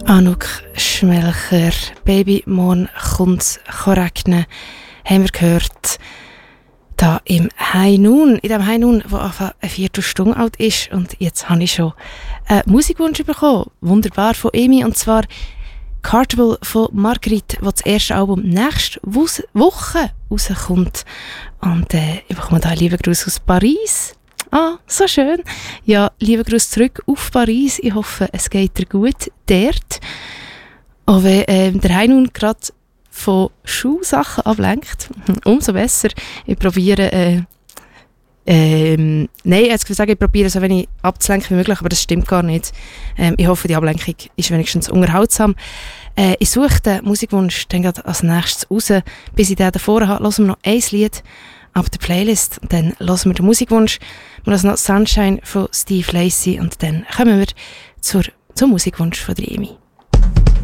Anouk Schmelcher, Baby, morgen kommt's regnen, haben wir gehört, da im High Noon, in dem High Noon, der einfach eine Viertelstunde alt ist. Und jetzt habe ich schon einen Musikwunsch bekommen, wunderbar, von Emi, und zwar Cartable von Marguerite, wo das erste Album nächste Woche rauskommt. Und ich bekomme da einen lieben Gruß aus Paris. Ah, so schön. Ja, lieben Gruß zurück auf Paris. Ich hoffe, es geht dir gut dort. Auch wenn der Heinun gerade von Schulsachen ablenkt, umso besser. Ich probiere, ich probiere so wenig abzulenken wie möglich, aber das stimmt gar nicht. Ich hoffe, die Ablenkung ist wenigstens unterhaltsam. Ich suche den Musikwunsch dann gerade als nächstes raus. Bis ich den davor habe, hören wir noch ein Lied ab der Playlist. Und dann hören wir den Musikwunsch. Wir hören noch Sunshine von Steve Lacy und dann kommen wir zum Musikwunsch von der Emi.